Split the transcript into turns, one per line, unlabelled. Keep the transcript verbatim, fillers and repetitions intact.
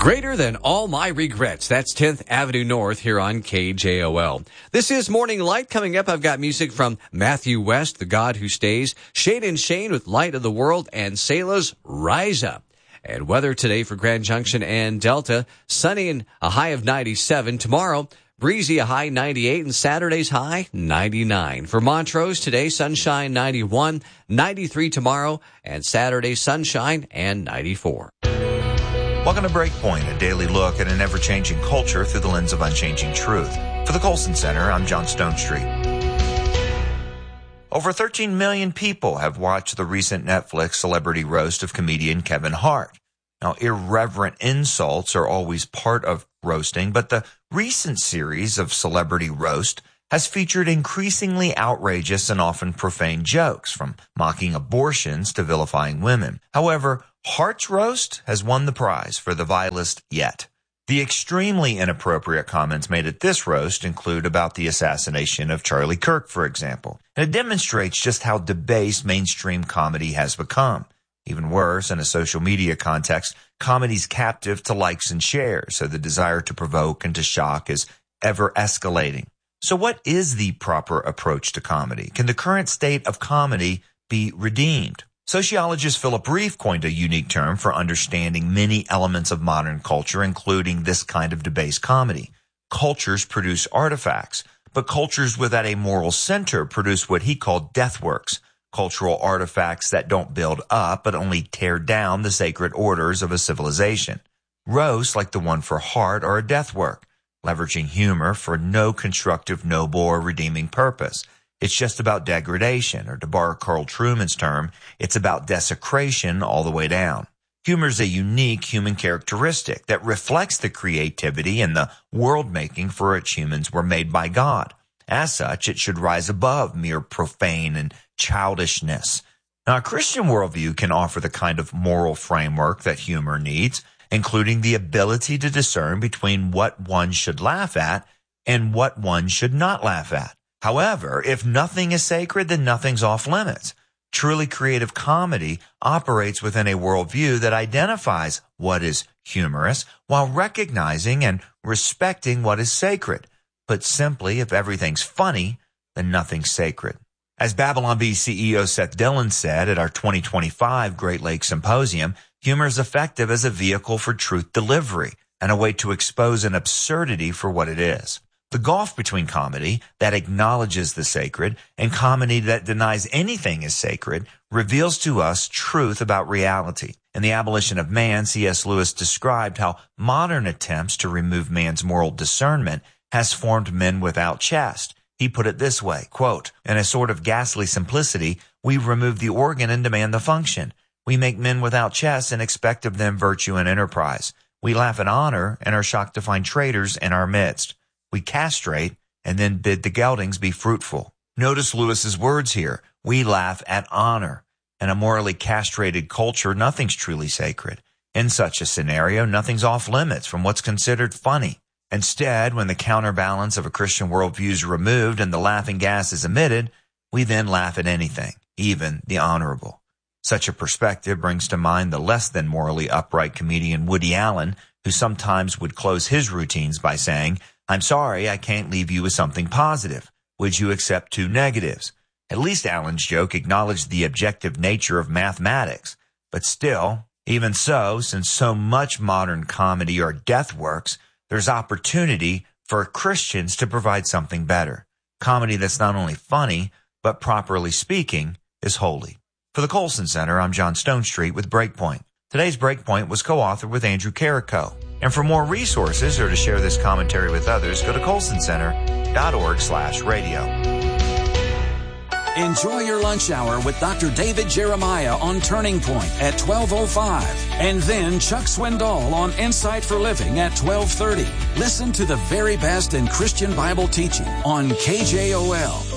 Greater than all my regrets. That's tenth Avenue North here on K J O L. This is Morning Light. Coming up, I've got music from Matthew West, The God Who Stays, Shane and Shane with Light of the World, and Selah's Rise Up. And weather today for Grand Junction and Delta, sunny and a high of ninety-seven. Tomorrow, breezy, a high ninety-eight, and Saturday's high ninety-nine. For Montrose, today, sunshine ninety-one, ninety-three tomorrow, and Saturday, sunshine and ninety-four.
Welcome to Breakpoint, a daily look at an ever-changing culture through the lens of unchanging truth. For the Colson Center, I'm John Stonestreet. Over thirteen million people have watched the recent Netflix celebrity roast of comedian Kevin Hart. Now, irreverent insults are always part of roasting, but the recent series of Celebrity Roast has featured increasingly outrageous and often profane jokes, from mocking abortions to vilifying women. However, Hart's roast has won the prize for the vilest yet. The extremely inappropriate comments made at this roast include about the assassination of Charlie Kirk, for example. And it demonstrates just how debased mainstream comedy has become. Even worse, in a social media context, comedy's captive to likes and shares, so the desire to provoke and to shock is ever escalating. So what is the proper approach to comedy? Can the current state of comedy be redeemed? Sociologist Philip Reif coined a unique term for understanding many elements of modern culture, including this kind of debased comedy. Cultures produce artifacts, but cultures without a moral center produce what he called deathworks, cultural artifacts that don't build up but only tear down the sacred orders of a civilization. Roasts, like the one for Hart, are a deathwork, leveraging humor for no constructive, noble, or redeeming purpose. It's just about degradation, or to borrow Carl Trueman's term, it's about desecration all the way down. Humor is a unique human characteristic that reflects the creativity and the world-making for which humans were made by God. As such, it should rise above mere profane and childishness. Now, a Christian worldview can offer the kind of moral framework that humor needs, including the ability to discern between what one should laugh at and what one should not laugh at. However, if nothing is sacred, then nothing's off limits. Truly creative comedy operates within a worldview that identifies what is humorous while recognizing and respecting what is sacred. Put simply, if everything's funny, then nothing's sacred. As Babylon Bee C E O Seth Dillon said at our twenty twenty-five Great Lakes Symposium, humor is effective as a vehicle for truth delivery and a way to expose an absurdity for what it is. The gulf between comedy that acknowledges the sacred and comedy that denies anything is sacred reveals to us truth about reality. In The Abolition of Man, C S Lewis described how modern attempts to remove man's moral discernment has formed men without chest. He put it this way, quote, "In a sort of ghastly simplicity, we remove the organ and demand the function. We make men without chest and expect of them virtue and enterprise. We laugh at honor and are shocked to find traitors in our midst. We castrate and then bid the geldings be fruitful." Notice Lewis's words here. We laugh at honor. In a morally castrated culture, nothing's truly sacred. In such a scenario, nothing's off limits from what's considered funny. Instead, when the counterbalance of a Christian worldview is removed and the laughing gas is emitted, we then laugh at anything, even the honorable. Such a perspective brings to mind the less than morally upright comedian Woody Allen, who sometimes would close his routines by saying, "I'm sorry, I can't leave you with something positive. Would you accept two negatives?" At least Allen's joke acknowledged the objective nature of mathematics. But still, even so, since so much modern comedy are death works, there's opportunity for Christians to provide something better. Comedy that's not only funny, but properly speaking, is holy. For the Colson Center, I'm John Stonestreet with Breakpoint. Today's Breakpoint was co-authored with Andrew Carrico. And for more resources or to share this commentary with others, go to colson center dot org slash radio.
Enjoy your lunch hour with Doctor David Jeremiah on Turning Point at twelve oh five. And then Chuck Swindoll on Insight for Living at twelve thirty. Listen to the very best in Christian Bible teaching on K J O L.